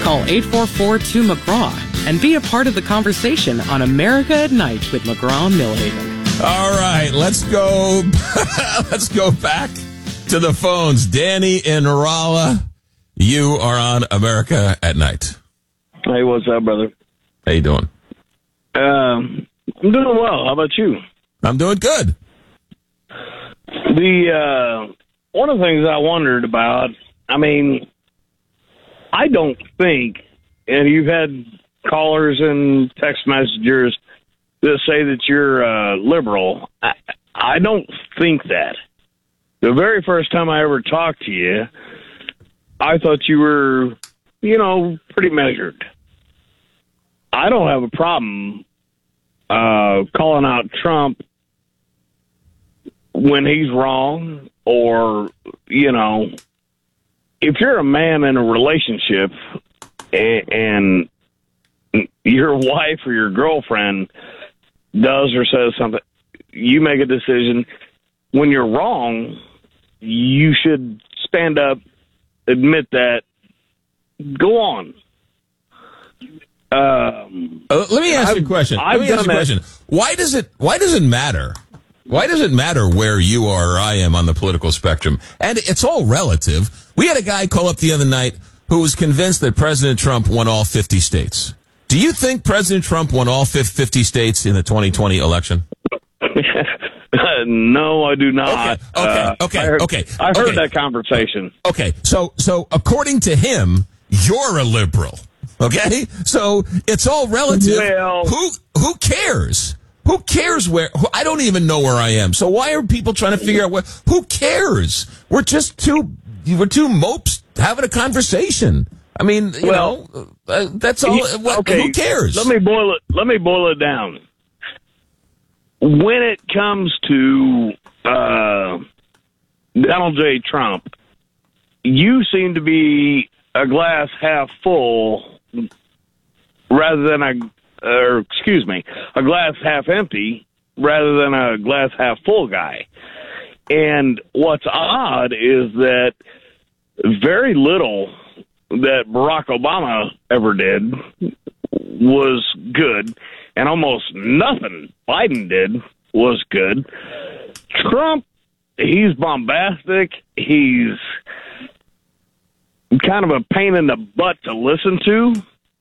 Call 844-2-McGraw and be a part of the conversation on America at Night with McGraw and Millhaven. All right, let's go. Let's go back to the phones. Danny in Rolla, you are on America at Night. Hey, what's up, brother? How you doing? I'm doing well. How about you? I'm doing good. One of the things I wondered about, I don't think, and you've had callers and text messengers that say that you're liberal. I don't think that. The very first time I ever talked to you, I thought you were, pretty measured. I don't have a problem calling out Trump when he's wrong, or, if you're a man in a relationship and your wife or your girlfriend does or says something, you make a decision. When you're wrong, you should stand up, admit that, go on. Let me ask you a question. Why does it matter? Why does it matter where you are or I am on the political spectrum? And it's all relative. We had a guy call up the other night who was convinced that President Trump won all 50 states. Do you think President Trump won all 50 states in the 2020 election? No, I do not. Okay. I heard that conversation. Okay, so according to him, you're a liberal. Okay, so it's all relative. Well, who cares? Who cares where? I don't even know where I am. So why are people trying to figure out where? Who cares? We're just two mopes having a conversation. That's all. Who cares? Let me boil it down. When it comes to Donald J. Trump, you seem to be a glass half full rather than a glass half empty rather than a glass half full guy. And what's odd is that very little that Barack Obama ever did was good, and almost nothing Biden did was good. Trump, he's bombastic. He's kind of a pain in the butt to listen to,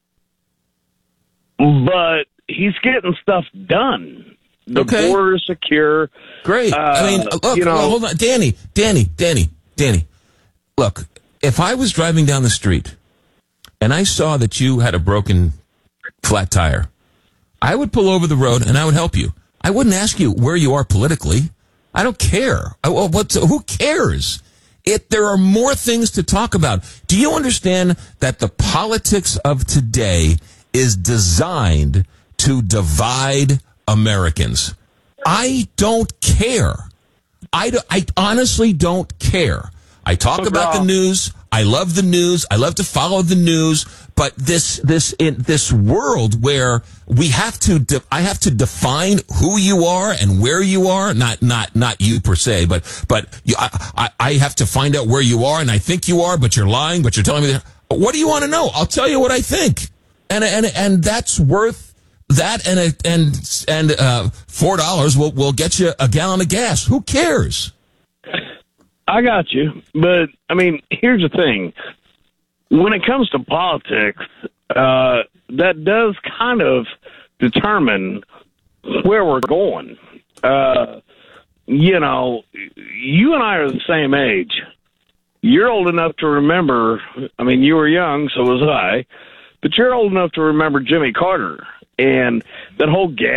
but he's getting stuff done. The border is secure. Great. Hold on. Danny. Look, if I was driving down the street and I saw that you had a broken flat tire, I would pull over the road and I would help you. I wouldn't ask you where you are politically. I don't care. Who cares? There are more things to talk about. Do you understand that the politics of today is designed to divide Americans? I don't care. I honestly don't care. I talk about the news. I love the news. I love to follow the news. But in this world where I have to define who you are and where you are, not you per se, but I have to find out where you are, and I think you are, but you're lying, but you're telling me that. What do you want to know? I'll tell you what I think, and that's worth that, and $4 will get you a gallon of gas. Who cares? I got you, but here's the thing. When it comes to politics, that does kind of determine where we're going. You and I are the same age. You're old enough to remember, you were young, so was I, but you're old enough to remember Jimmy Carter and that whole